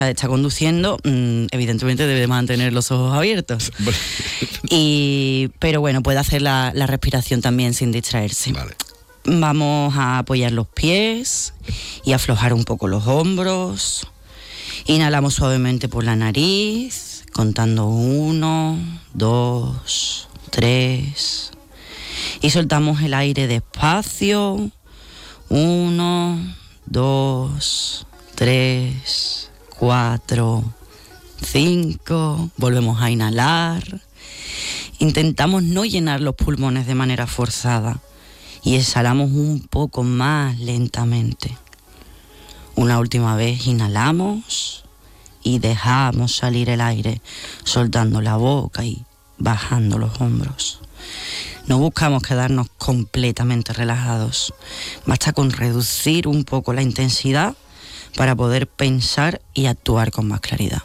está conduciendo, evidentemente debe mantener los ojos abiertos. Pero bueno, puede hacer la respiración también sin distraerse. Vale. Vamos a apoyar los pies y aflojar un poco los hombros. Inhalamos suavemente por la nariz, contando 1, 2, 3. Y soltamos el aire despacio. 1, 2, 3, 4, 5. Volvemos a inhalar. Intentamos no llenar los pulmones de manera forzada. Y exhalamos un poco más lentamente. Una última vez inhalamos y dejamos salir el aire, soltando la boca y bajando los hombros. No buscamos quedarnos completamente relajados. Basta con reducir un poco la intensidad para poder pensar y actuar con más claridad.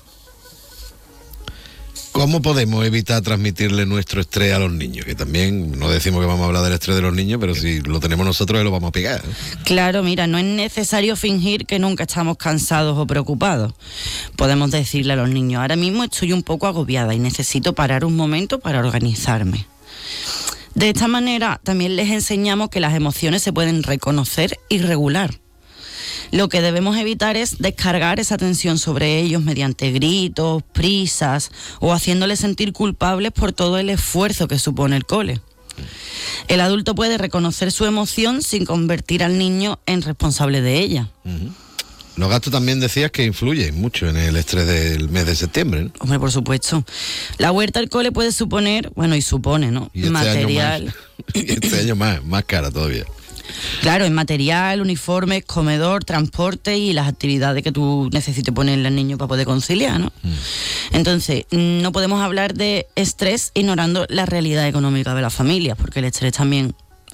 ¿Cómo podemos evitar transmitirle nuestro estrés a los niños? Que también no decimos que vamos a hablar del estrés de los niños, pero si lo tenemos nosotros, lo vamos a pegar. Claro, mira, no es necesario fingir que nunca estamos cansados o preocupados. Podemos decirle a los niños, ahora mismo estoy un poco agobiada y necesito parar un momento para organizarme. De esta manera también les enseñamos que las emociones se pueden reconocer y regular. Lo que debemos evitar es descargar esa tensión sobre ellos mediante gritos, prisas o haciéndoles sentir culpables por todo el esfuerzo que supone el cole. El adulto puede reconocer su emoción sin convertir al niño en responsable de ella. Uh-huh. Los gastos también decías que influyen mucho en el estrés del mes de septiembre, ¿no? Hombre, por supuesto. La huerta al cole puede suponer, bueno, y supone, ¿no? Y material. Este año más cara todavía. Claro, en material, uniformes, comedor, transporte y las actividades que tú necesites ponerle al niño para poder conciliar, ¿no? Entonces, no podemos hablar de estrés ignorando la realidad económica de las familias, porque el estrés también,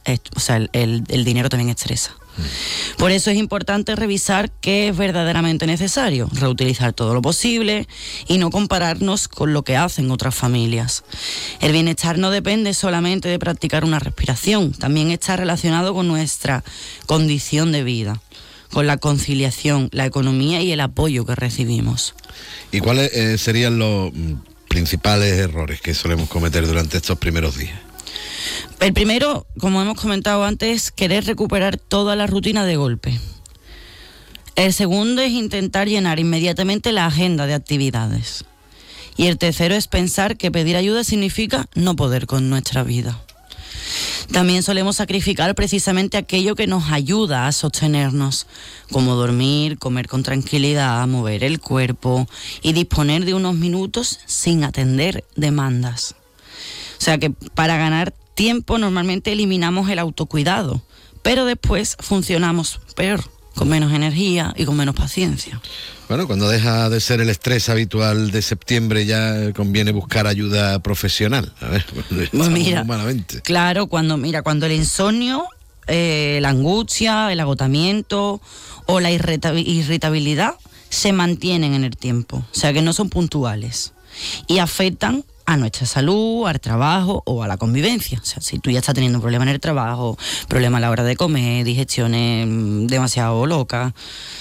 el dinero también estresa. Por eso es importante revisar qué es verdaderamente necesario, reutilizar todo lo posible y no compararnos con lo que hacen otras familias. El bienestar no depende solamente de practicar una respiración, también está relacionado con nuestra condición de vida, con la conciliación, la economía y el apoyo que recibimos. ¿Y cuáles serían los principales errores que solemos cometer durante estos primeros días? El primero, como hemos comentado antes, es querer recuperar toda la rutina de golpe. El segundo es intentar llenar inmediatamente la agenda de actividades. Y el tercero es pensar que pedir ayuda significa no poder con nuestra vida. También solemos sacrificar precisamente aquello que nos ayuda a sostenernos, como dormir, comer con tranquilidad, mover el cuerpo y disponer de unos minutos sin atender demandas. O sea que para ganar tiempo normalmente eliminamos el autocuidado, pero después funcionamos peor, con menos energía y con menos paciencia. Bueno, cuando deja de ser el estrés habitual de septiembre ya conviene buscar ayuda profesional. A ver, pues mira, malamente. Claro, cuando el insomnio, la angustia, el agotamiento o la irritabilidad se mantienen en el tiempo, o sea que no son puntuales y afectan a nuestra salud, al trabajo o a la convivencia. O sea, si tú ya estás teniendo un problema en el trabajo, problema a la hora de comer, digestiones demasiado locas,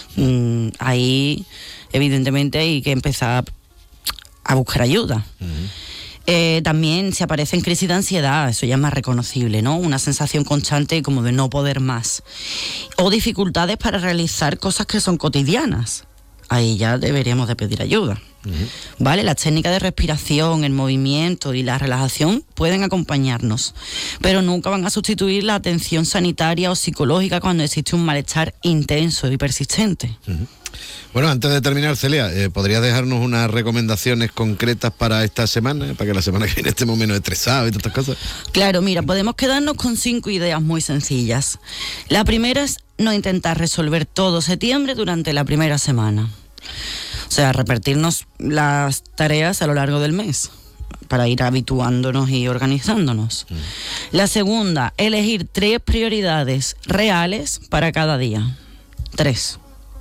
ahí evidentemente hay que empezar a buscar ayuda. Uh-huh. También se aparecen crisis de ansiedad, eso ya es más reconocible, ¿no? Una sensación constante como de no poder más. O dificultades para realizar cosas que son cotidianas. Ahí ya deberíamos de pedir ayuda. Uh-huh. ¿Vale? Las técnicas de respiración, el movimiento y la relajación pueden acompañarnos, pero nunca van a sustituir la atención sanitaria o psicológica cuando existe un malestar intenso y persistente. Uh-huh. Bueno, antes de terminar, Celia, ¿podrías dejarnos unas recomendaciones concretas para esta semana? Para que la semana que viene estemos menos estresados y todas estas cosas. Claro, mira, podemos quedarnos con 5 ideas muy sencillas. La primera es no intentar resolver todo septiembre durante la primera semana. O sea, repartirnos las tareas a lo largo del mes para ir habituándonos y organizándonos. La segunda, elegir 3 prioridades reales para cada día. 3.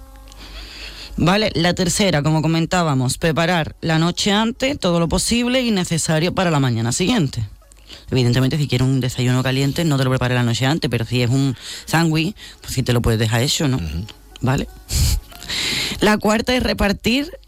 ¿Vale? La tercera, como comentábamos, preparar la noche antes todo lo posible y necesario para la mañana siguiente. Evidentemente, si quieres un desayuno caliente, no te lo prepares la noche antes, pero si es un sándwich, pues sí te lo puedes dejar hecho, ¿no? Uh-huh. ¿Vale? La cuarta es repartir